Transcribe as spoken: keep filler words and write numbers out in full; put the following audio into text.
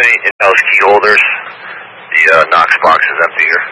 any in-house key holders? The uh, Knox box is empty here.